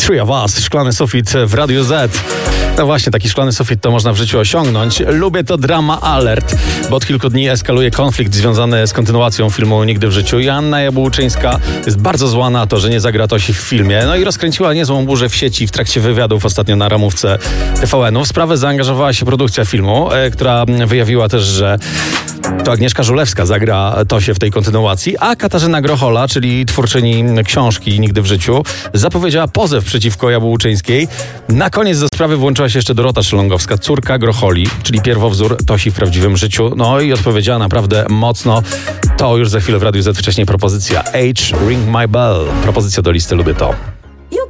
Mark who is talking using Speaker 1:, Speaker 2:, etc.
Speaker 1: Three of Us, szklany sufit w Radiu Z. No właśnie, taki szklany sufit to można w życiu osiągnąć. Lubię to Drama Alert, bo od kilku dni eskaluje konflikt związany z kontynuacją filmu Nigdy w życiu. Joanna Jabłoczyńska jest bardzo zła na to, że nie zagra Tosi w filmie. No i rozkręciła niezłą burzę w sieci w trakcie wywiadów ostatnio na ramówce TVN-u. W sprawę zaangażowała się produkcja filmu, która wyjawiła też, że to Agnieszka Żulewska zagra Tosię w tej kontynuacji, a Katarzyna Grochola, czyli twórczyni książki Nigdy w życiu, zapowiedziała pozew przeciwko Jabłoczyńskiej. Na koniec do sprawy włączyła się jeszcze Dorota Szylongowska, córka Grocholi, czyli pierwowzór Tosi w prawdziwym życiu. No i odpowiedziała naprawdę mocno. To już za chwilę w Radiu Z, wcześniej propozycja Age Ring My Bell. Propozycja do listy Lubię to.